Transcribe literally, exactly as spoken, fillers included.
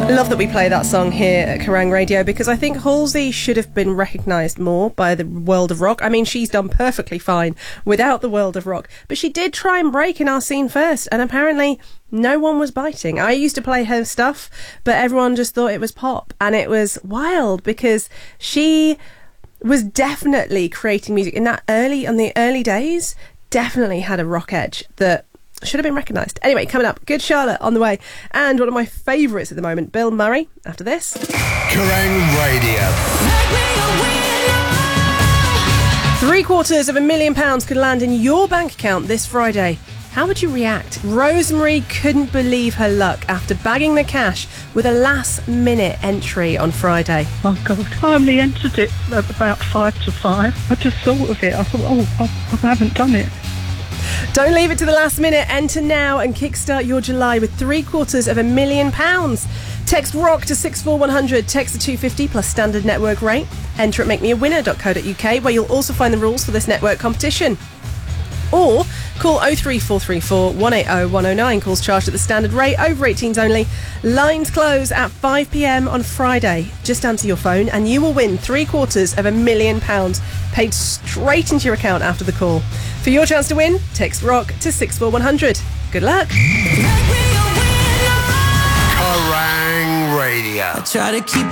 I love that we play that song here at Kerrang Radio, because I think Halsey should have been recognised more by the world of rock. I mean, she's done perfectly fine without the world of rock, but she did try and break in our scene first, and apparently no one was biting. I used to play her stuff, but everyone just thought it was pop, and it was wild because she was definitely creating music in that early, in the early days, definitely had a rock edge that should have been recognised. Anyway, coming up, Good Charlotte on the way, and one of my favourites at the moment, Bill Murray, after this. Kerrang Radio. Three quarters of a million pounds could land in your bank account this Friday. How would you react? Rosemary couldn't believe her luck after bagging the cash with a last-minute entry on Friday. Oh, God. I only entered it at about five to five. I just thought of it. I thought, oh, I, I haven't done it. Don't leave it to the last minute. Enter now and kickstart your July with three quarters of a million pounds. Text ROCK to six four one hundred. Text the two fifty plus standard network rate. Enter at make me a winner dot co dot uk, where you'll also find the rules for this network competition. Or call oh three four three four, one eight oh, one oh nine. Calls charged at the standard rate, over eighteens only. Lines close at five p m on Friday. Just answer your phone and you will win three quarters of a million pounds paid straight into your account after the call. For your chance to win, text ROCK to six four one hundred. Good luck. Kerrang Radio. I try to keep